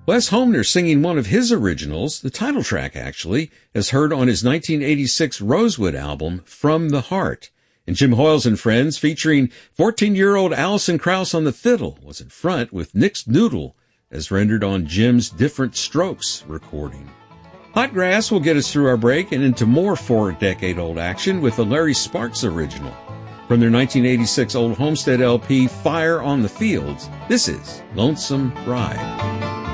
Wes Homner singing one of his originals, the title track actually, as heard on his 1986 Rosewood album, From the Heart. And Jim Hoyles and Friends, featuring 14-year-old Alison Krauss on the fiddle, was in front with Nick's Noodle, as rendered on Jim's Different Strokes recording. Hot Grass will get us through our break and into more four-decade-old action with a Larry Sparks original. From their 1986 Old Homestead LP, Fire on the Fields, this is Lonesome Ride.